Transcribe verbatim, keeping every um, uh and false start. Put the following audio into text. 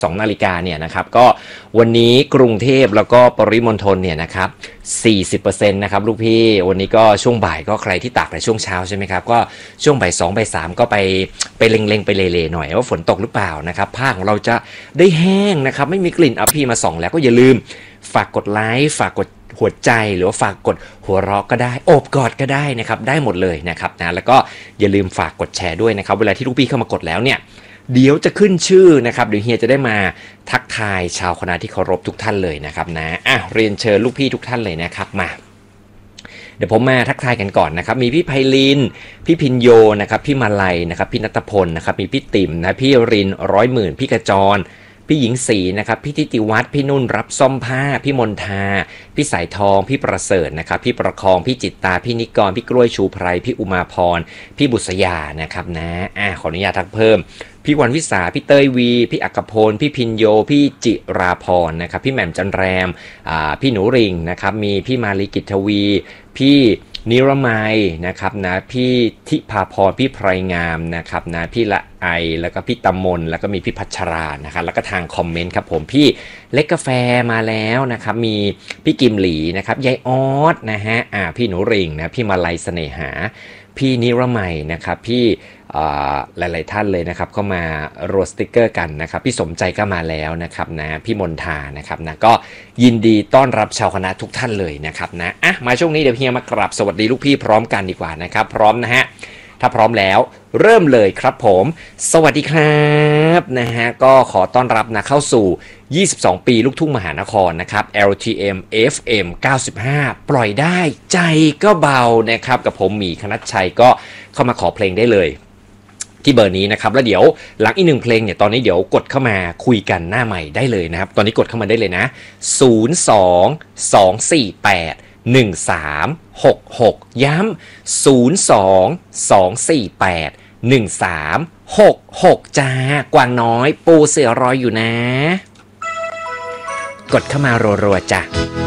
สองนาฬิกาเนี่ยนะครับก็วันนี้กรุงเทพแล้วก็ปริมณฑลเนี่ยนะครับ สี่สิบเปอร์เซ็นต์ นะครับลูกพี่วันนี้ก็ช่วงบ่ายก็ใครที่ตากในช่วงเช้าใช่ไหมครับก็ช่วงบ่ายสองบ่ายสามก็ไปไปเล็งๆไปเล่ๆหน่อยว่าฝนตกหรือเปล่านะครับภาคของเราจะได้แห้งนะครับไม่มีกลิ่นอัพพีมาส่องแล้วก็อย่าลืมฝากกดไลค์ฝากกดหัวใจหรือว่าฝากกดหัวเราะก็ได้โอบกอดก็ได้นะครับได้หมดเลยนะครับนะแล้วก็อย่าลืมฝากกดแชร์ด้วยนะครับเวลาที่ลูกพี่เข้ามากดแล้วเนี่ยเดี๋ยวจะขึ้นชื่อนะครับเดี๋ยวเฮียจะได้มาทักทายชาวคณะที่เคารพทุกท่านเลยนะครับนะอ่ะเรียนเชิญลูกพี่ทุกท่านเลยนะครับมาเดี๋ยวผมมาทักทายกันก่อนนะครับมีพี่ไพลินพี่พินโยนะครับพี่มาลัยนะครับพี่ณัฐพลนะครับมีพี่ติ๋มนะพี่รินร้อยหมื่นพี่กระจรพี่หญิงศรีนะครับพี่ทิติวัฒน์พี่นุ่นรับซ่อมผ้าพี่มนทาพี่สายทองพี่ประเสริฐนะครับพี่ประคองพี่จิตตาพี่นิกรพี่กล้วยชูไพรพี่อุมาพรพี่บุษยานะครับนะอ่ะขออนุญาตทักเพิ่มพี่วันวิสาพี่เต้ยวีพี่อักพลพี่พินโยพี่จิราพรนะครับพี่แหม่มจันแรมอ่าพี่หนูริงนะครับมีพี่มาลีกิตทวีพี่นิรมัยนะครับนะพี่ทิพาพรพี่ไพรงามนะครับนะพี่ละไอแล้วก็พี่ตำมนแล้วก็มีพี่พัชรานะครับแล้วก็ทางคอมเมนต์ครับผมพี่เล็กกาแฟมาแล้วนะครับมีพี่กิมหลีนะครับยายออสนะฮะอ่าพี่หนูริงนะพี่มาลัยเสน่หาพี่นิรมัยนะครับพี่หลายๆท่านเลยนะครับเข้ามาโรสติกเกอร์กันนะครับพี่สมใจก็มาแล้วนะครับนะพี่มนทานะครับนะก็ยินดีต้อนรับชาวคณะทุกท่านเลยนะครับนะอ่ะมาช่วงนี้เดี๋ยวเฮียมากราบสวัสดีลูกพี่พร้อมกันดีกว่านะครับพร้อมนะฮะถ้าพร้อมแล้วเริ่มเลยครับผมสวัสดีครับนะฮะก็ขอต้อนรับนะเข้าสู่ยี่สิบสองปีลูกทุ่งมหานครนะครับ แอล ที เอ็ม เอฟ เอ็ม เก้าสิบห้าปล่อยได้ใจก็เบานะครับกับผมหมีคณัชชัยก็เข้ามาขอเพลงได้เลยที่เบอร์นี้นะครับแล้วเดี๋ยวหลังอีกหนึ่งเพลงเนี่ยตอนนี้เดี๋ยวกดเข้ามาคุยกันหน้าใหม่ได้เลยนะครับตอนนี้กดเข้ามาได้เลยนะศูนย์ สอง สอง สี่ แปด หนึ่ง สาม หก หกย้ำศูนย์ สอง สอง สี่ แปด หนึ่ง สาม หก หกจ้ากวางน้อยปูเสือรอยอยู่นะกดเข้ามารัวๆจ้ะ